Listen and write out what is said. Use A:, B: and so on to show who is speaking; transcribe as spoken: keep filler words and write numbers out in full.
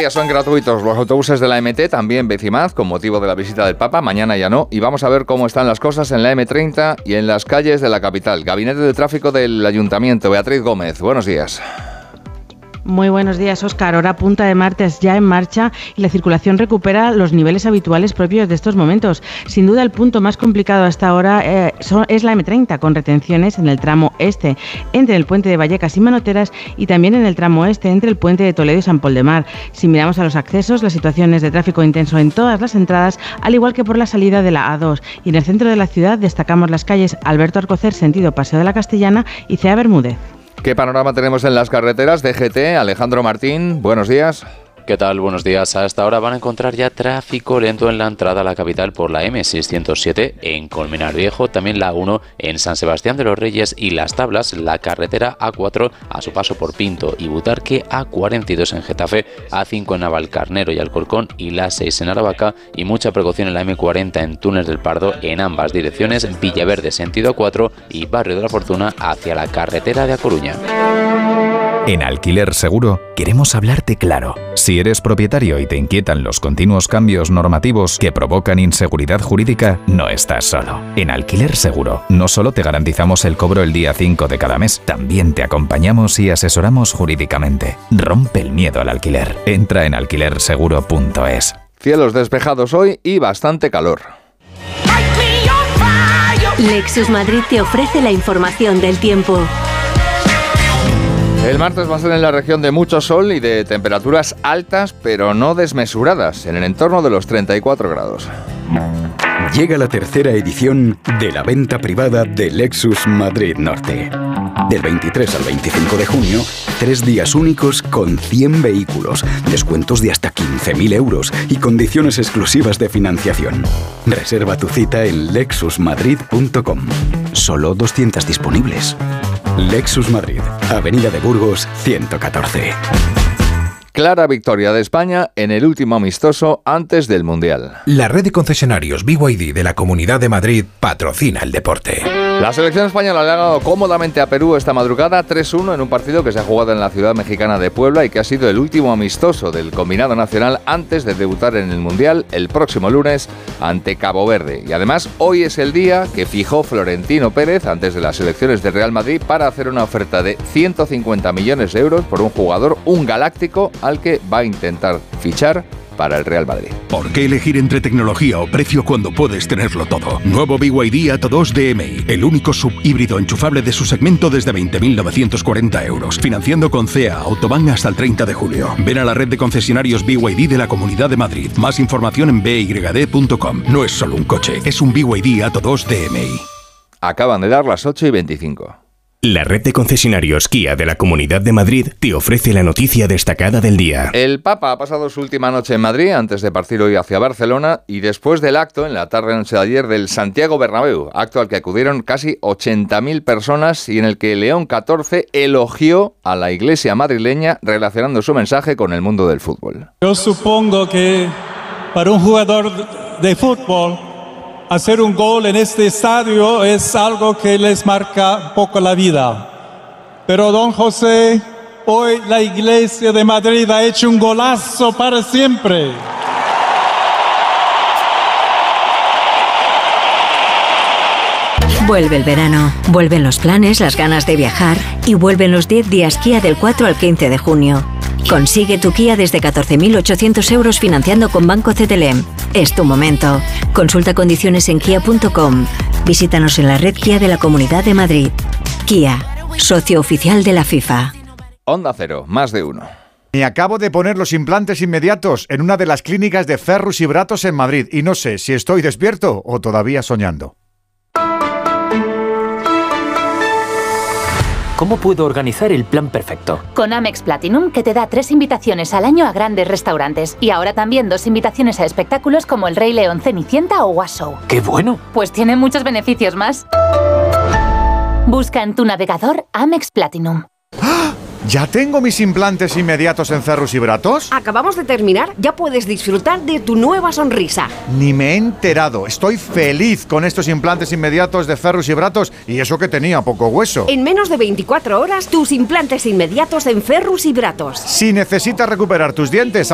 A: día son gratuitos los autobuses de la M T, también Becimaz, con motivo de la visita del Papa. Mañana ya no. Y vamos a ver cómo están las cosas en la M treinta y en las calles de la capital. Gabinete de Tráfico del Ayuntamiento. Beatriz Gómez, buenos días.
B: Muy buenos días, Óscar. Hora punta de martes ya en marcha y la circulación recupera los niveles habituales propios de estos momentos. Sin duda el punto más complicado hasta ahora eh, son, es la M treinta, con retenciones en el tramo este, entre el puente de Vallecas y Manoteras, y también en el tramo este, entre el puente de Toledo y San Pol de Mar. Si miramos a los accesos, la situación es de tráfico intenso en todas las entradas, al igual que por la salida de la A dos. Y en el centro de la ciudad destacamos las calles Alberto Alcocer, sentido Paseo de la Castellana, y C A Bermúdez.
A: ¿Qué panorama tenemos en las carreteras? D G T, Alejandro Martín, buenos días.
C: ¿Qué tal? Buenos días. A esta hora van a encontrar ya tráfico lento en la entrada a la capital por la M seiscientos siete en Colmenar Viejo, también la A uno en San Sebastián de los Reyes y Las Tablas, la carretera A cuatro a su paso por Pinto y Butarque, A cuarenta y dos en Getafe, A cinco en Navalcarnero y Alcorcón y la seis en Aravaca, y mucha precaución en la M cuarenta en Túnez del Pardo en ambas direcciones, Villaverde sentido A cuatro y Barrio de la Fortuna hacia la carretera de A Coruña.
D: En Alquiler Seguro queremos hablarte claro. Si eres propietario y te inquietan los continuos cambios normativos que provocan inseguridad jurídica, no estás solo. En Alquiler Seguro no solo te garantizamos el cobro el día cinco de cada mes, también te acompañamos y asesoramos jurídicamente. Rompe el miedo al alquiler. Entra en alquiler seguro punto es.
A: Cielos despejados hoy y bastante calor.
E: Lexus Madrid te ofrece la información del tiempo.
A: El martes va a ser en la región de mucho sol y de temperaturas altas, pero no desmesuradas, en el entorno de los treinta y cuatro grados.
F: Llega la tercera edición de la venta privada de Lexus Madrid Norte. Del veintitrés al veinticinco de junio, tres días únicos con cien vehículos, descuentos de hasta quince mil euros y condiciones exclusivas de financiación. Reserva tu cita en lexus madrid punto com. Solo doscientas disponibles. Lexus Madrid, Avenida de Burgos, ciento catorce.
A: Clara victoria de España en el último amistoso antes del Mundial.
G: La red de concesionarios B Y D de la Comunidad de Madrid patrocina el deporte.
A: La selección española le ha ganado cómodamente a Perú esta madrugada tres uno en un partido que se ha jugado en la ciudad mexicana de Puebla y que ha sido el último amistoso del combinado nacional antes de debutar en el Mundial el próximo lunes ante Cabo Verde. Y además hoy es el día que fijó Florentino Pérez antes de las elecciones de Real Madrid para hacer una oferta de ciento cincuenta millones de euros por un jugador, un galáctico, al que va a intentar fichar para el Real Madrid.
H: ¿Por qué elegir entre tecnología o precio cuando puedes tenerlo todo? Nuevo B Y D Atto dos D M I, el único subhíbrido enchufable de su segmento desde veinte mil novecientos cuarenta euros. Financiando con C E A Autobahn hasta el treinta de julio. Ven a la red de concesionarios B Y D de la Comunidad de Madrid. Más información en b y d punto com. No es solo un coche, es un B Y D Atto dos D M I.
A: Acaban de dar las ocho y veinticinco.
I: La red de concesionarios Kia de la Comunidad de Madrid te ofrece la noticia destacada del día.
A: El Papa ha pasado su última noche en Madrid antes de partir hoy hacia Barcelona y después del acto en la tarde-noche de ayer del Santiago Bernabéu, acto al que acudieron casi ochenta mil personas y en el que León catorce elogió a la Iglesia madrileña relacionando su mensaje con el mundo del fútbol.
J: Yo supongo que para un jugador de fútbol hacer un gol en este estadio es algo que les marca un poco la vida. Pero don José, hoy la Iglesia de Madrid ha hecho un golazo para siempre.
E: Vuelve el verano, vuelven los planes, las ganas de viajar y vuelven los diez días Kia del cuatro al quince de junio. Consigue tu Kia desde catorce mil ochocientos euros financiando con Banco C T L E M. Es tu momento. Consulta condiciones en kia punto com. Visítanos en la red Kia de la Comunidad de Madrid. Kia, socio oficial de la FIFA.
A: Onda Cero, más de uno.
K: Me acabo de poner los implantes inmediatos en una de las clínicas de Ferrus y Bratos en Madrid y no sé si estoy despierto o todavía soñando.
L: ¿Cómo puedo organizar el plan perfecto?
M: Con Amex Platinum, que te da tres invitaciones al año a grandes restaurantes. Y ahora también dos invitaciones a espectáculos como El Rey León, Cenicienta o Was Show.
L: ¡Qué bueno!
M: Pues tiene muchos beneficios más. Busca en tu navegador Amex Platinum.
K: ¡Ah! ¿Ya tengo mis implantes inmediatos en Ferrus y Bratos?
N: Acabamos de terminar, ya puedes disfrutar de tu nueva sonrisa.
K: Ni me he enterado, estoy feliz con estos implantes inmediatos de Ferrus y Bratos y eso que tenía poco hueso.
N: En menos de veinticuatro horas, tus implantes inmediatos en Ferrus y Bratos.
K: Si necesitas recuperar tus dientes,